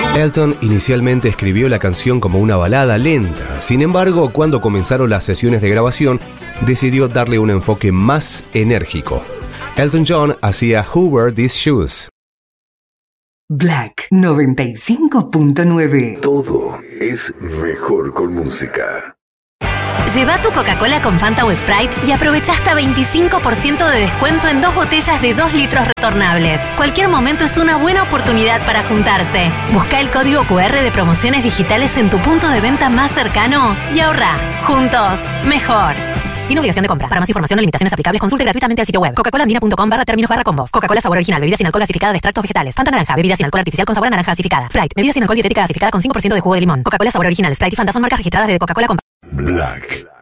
Elton inicialmente escribió la canción como una balada lenta. Sin embargo, cuando comenzaron las sesiones de grabación, decidió darle un enfoque más enérgico. Elton John hacía Who Wear These Shoes. Black 95.9. Todo es mejor con música. Lleva tu Coca-Cola con Fanta o Sprite y aprovecha hasta 25% de descuento en 2 botellas de 2 litros retornables. Cualquier momento es una buena oportunidad para juntarse. Busca el código QR de promociones digitales en tu punto de venta más cercano y ahorra. Juntos, mejor. Sin obligación de compra. Para más información o limitaciones aplicables, consulte gratuitamente el sitio web coca-colaandina.com/términos/combos. Coca-Cola sabor original, bebida sin alcohol gasificada de extractos vegetales. Fanta naranja, bebida sin alcohol artificial con sabor a naranja gasificada. Sprite, bebida sin alcohol dietética gasificada con 5% de jugo de limón. Coca-Cola sabor original, Sprite y Fanta son marcas registradas de Coca-Cola. Black